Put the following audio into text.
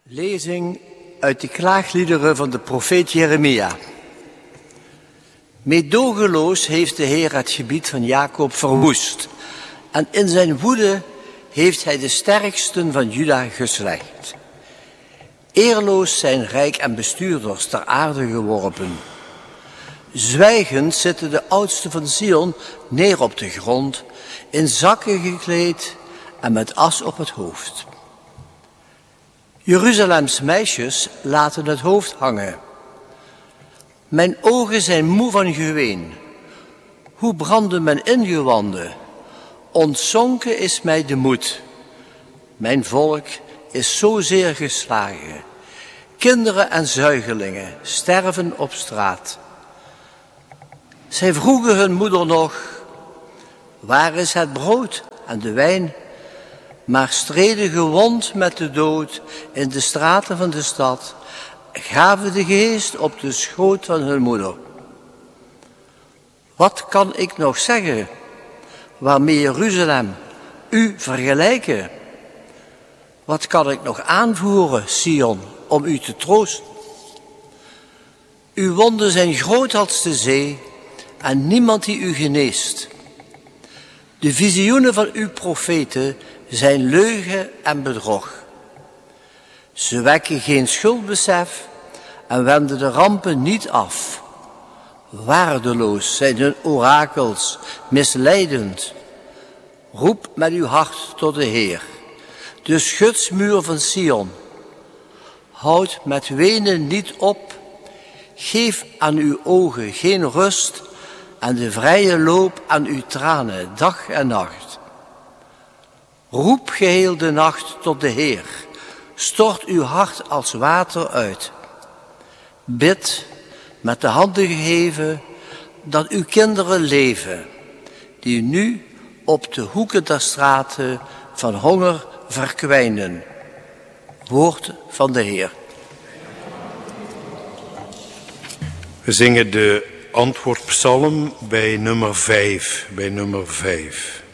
Lezing uit de klaagliederen van de profeet Jeremia. Meedogenloos heeft de Heer het gebied van Jacob verwoest. En in zijn woede heeft hij de sterksten van Juda geslecht. Eerloos zijn rijk en bestuurders ter aarde geworpen. Zwijgend zitten de oudsten van Sion neer op de grond, in zakken gekleed en met as op het hoofd. Jeruzalems meisjes laten het hoofd hangen. Mijn ogen zijn moe van geween. Hoe branden mijn ingewanden? Ontzonken is mij de moed. Mijn volk is zozeer geslagen. Kinderen en zuigelingen sterven op straat. Zij vroegen hun moeder nog: waar is het brood en de wijn? Maar streden gewond met de dood in de straten van de stad, gaven de geest op de schoot van hun moeder. Wat kan ik nog zeggen, waarmee Jeruzalem u vergelijken? Wat kan ik nog aanvoeren, Sion, om u te troosten? Uw wonden zijn groot als de zee en niemand die u geneest. De visioenen van uw profeten zijn leugen en bedrog. Ze wekken geen schuldbesef en wenden de rampen niet af. Waardeloos zijn hun orakels, misleidend. Roep met uw hart tot de Heer, de schutsmuur van Sion. Houd met wenen niet op, geef aan uw ogen geen rust en de vrije loop aan uw tranen dag en nacht. Roep geheel de nacht tot de Heer, stort uw hart als water uit. Bid met de handen geheven dat uw kinderen leven, die nu op de hoeken der straten van honger verkwijnen. Woord van de Heer. We zingen de antwoordpsalm bij nummer 5.